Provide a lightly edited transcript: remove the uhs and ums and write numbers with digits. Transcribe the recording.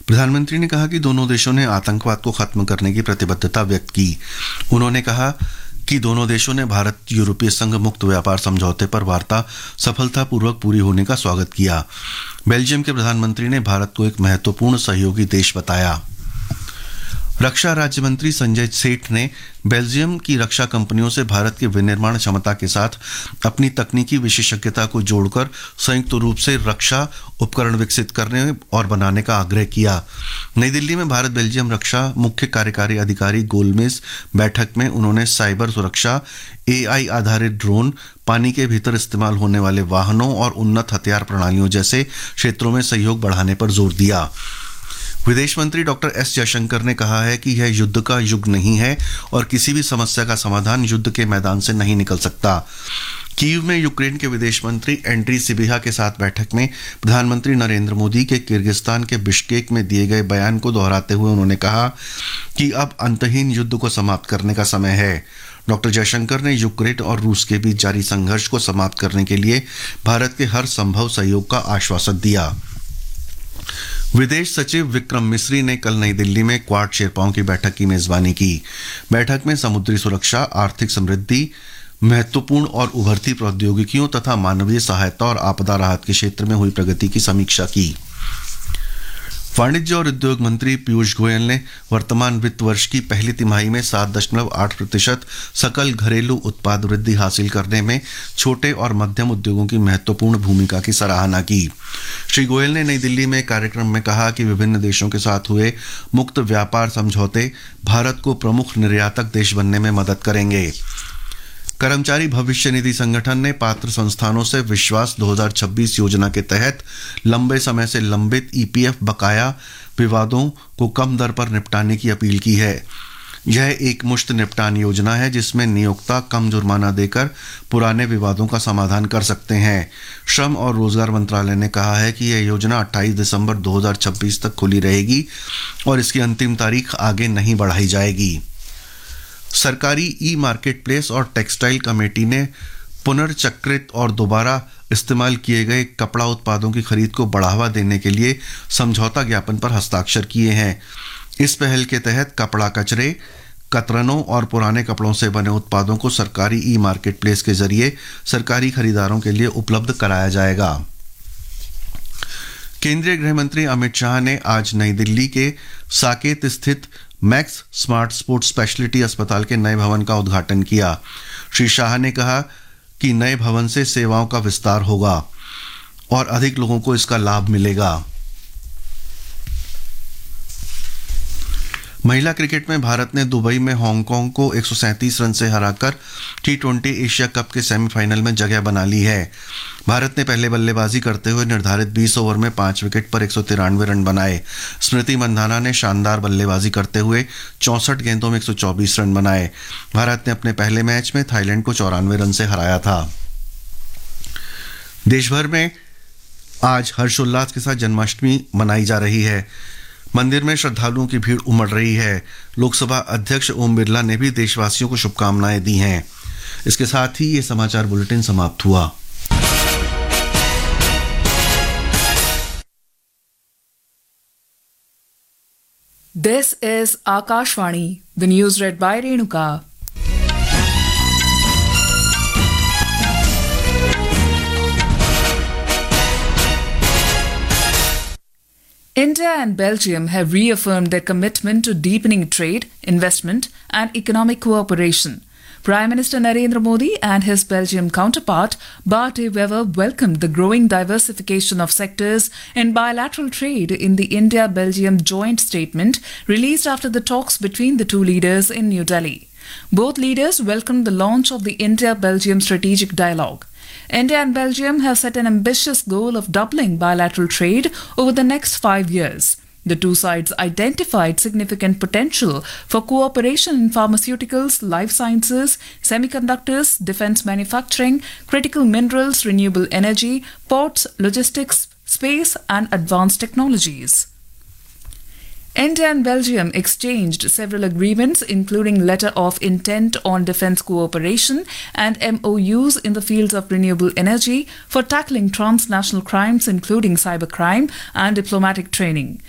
प्रधानमंत्री ने कहा कि दोनों देशों ने आतंकवाद को खत्म करने की प्रतिबद्धता व्यक्त की। उन्होंने कहा कि दोनों देशों ने भारत यूरोपीय संघ मुक्त व्यापार समझौते पर वार्ता सफलतापूर्वक पूरी होने का स्वागत किया। बेल्जियम के प्रधानमंत्री ने भारत को एक महत्वपूर्ण सहयोगी देश बताया। रक्षा राज्य मंत्री संजय सेठ ने बेल्जियम की रक्षा कंपनियों से भारत के विनिर्माण क्षमता के साथ अपनी तकनीकी विशेषज्ञता को जोड़कर संयुक्त रूप से रक्षा उपकरण विकसित करने और बनाने का आग्रह किया। नई दिल्ली में भारत बेल्जियम रक्षा मुख्य कार्यकारी अधिकारी गोलमेज बैठक में उन्होंने साइबर सुरक्षा, AI आधारित ड्रोन, पानी के भीतर इस्तेमाल होने वाले वाहनों और उन्नत हथियार प्रणालियों जैसे क्षेत्रों में सहयोग बढ़ाने पर जोर दिया। विदेश मंत्री डॉक्टर एस जयशंकर ने कहा है कि यह युद्ध का युग नहीं है और किसी भी समस्या का समाधान युद्ध के मैदान से नहीं निकल सकता। कीव में यूक्रेन के विदेश मंत्री एंड्री सिबिहा के साथ बैठक में प्रधानमंत्री नरेंद्र मोदी के किर्गिस्तान के बिश्केक में दिए गए बयान को दोहराते हुए उन्होंने कहा कि अब अंतहीन युद्ध को समाप्त करने का समय है। डॉक्टर जयशंकर ने यूक्रेन और रूस के बीच जारी संघर्ष को समाप्त करने के लिए भारत के हर संभव सहयोग का आश्वासन दिया। विदेश सचिव विक्रम मिस्री ने कल नई दिल्ली में क्वाड शेरपाओं की बैठक की मेजबानी की। बैठक में समुद्री सुरक्षा, आर्थिक समृद्धि, महत्वपूर्ण और उभरती प्रौद्योगिकियों तथा मानवीय सहायता और आपदा राहत के क्षेत्र में हुई प्रगति की समीक्षा की। वाणिज्य और उद्योग मंत्री पीयूष गोयल ने वर्तमान वित्त वर्ष की पहली तिमाही में 7.8% सकल घरेलू उत्पाद वृद्धि हासिल करने में छोटे और मध्यम उद्योगों की महत्वपूर्ण भूमिका की सराहना की। श्री गोयल ने नई दिल्ली में कार्यक्रम में कहा कि विभिन्न देशों के साथ हुए मुक्त व्यापार समझौते भारत को प्रमुख निर्यातक देश बनने में मदद करेंगे। कर्मचारी भविष्य निधि संगठन ने पात्र संस्थानों से विश्वास 2026 योजना के तहत लंबे समय से लंबित EPF बकाया विवादों को कम दर पर निपटाने की अपील की है। यह एक मुश्त निपटान योजना है जिसमें नियोक्ता कम जुर्माना देकर पुराने विवादों का समाधान कर सकते हैं। श्रम और रोजगार मंत्रालय ने कहा है कि यह योजना 28 दिसंबर 2026 तक खुली रहेगी और इसकी अंतिम तारीख आगे नहीं बढ़ाई जाएगी। सरकारी ई-मार्केट प्लेस और टेक्सटाइल कमेटी ने पुनर्चक्रित और दोबारा इस्तेमाल किए गए कपड़ा उत्पादों की खरीद को बढ़ावा देने के लिए समझौता ज्ञापन पर हस्ताक्षर किए हैं। इस पहल के तहत कपड़ा कचरे, कतरनों और पुराने कपड़ों से बने उत्पादों को सरकारी ई-मार्केट प्लेस के जरिए सरकारी खरीदारों के लिए उपलब्ध कराया जाएगा। केंद्रीय गृह मंत्री अमित शाह ने आज नई दिल्ली के साकेत स्थित मैक्स स्मार्ट स्पोर्ट्स स्पेशलिटी अस्पताल के नए भवन का उद्घाटन किया। श्री शाह ने कहा कि नए भवन से सेवाओं का विस्तार होगा और अधिक लोगों को इसका लाभ मिलेगा। महिला क्रिकेट में भारत ने दुबई में हांगकांग को 137 रन से हराकर T20 एशिया कप के सेमीफाइनल में जगह बना ली है। भारत ने पहले बल्लेबाजी करते हुए निर्धारित 20 ओवर में 5 विकेट पर 193 रन बनाए। स्मृति मंधाना ने शानदार बल्लेबाजी करते हुए 64 गेंदों में 124 रन बनाए। भारत ने अपने पहले मैच में थाईलैंड को 94 रन से हराया था। देश भर में आज हर्षोल्लास के साथ जन्माष्टमी मनाई जा रही है। मंदिर में श्रद्धालुओं की भीड़ उमड़ रही है। लोकसभा अध्यक्ष ओम बिरला ने भी देशवासियों को शुभकामनाएं दी हैं। इसके साथ ही ये समाचार बुलेटिन समाप्त हुआ। This is Akashvani, the news read by Renuka. India and Belgium have reaffirmed their commitment to deepening trade, investment, and economic cooperation. Prime Minister Narendra Modi and his Belgian counterpart, Bart de Wever, welcomed the growing diversification of sectors in bilateral trade in the India-Belgium joint statement released after the talks between the two leaders in New Delhi. Both leaders welcomed the launch of the India-Belgium Strategic Dialogue. India and Belgium have set an ambitious goal of doubling bilateral trade over the next 5 years. The two sides identified significant potential for cooperation in pharmaceuticals, life sciences, semiconductors, defense manufacturing, critical minerals, renewable energy, ports, logistics, space, and advanced technologies. India and Belgium exchanged several agreements, including letter of intent on defence cooperation and MOUs in the fields of renewable energy for tackling transnational crimes, including cybercrime and diplomatic training.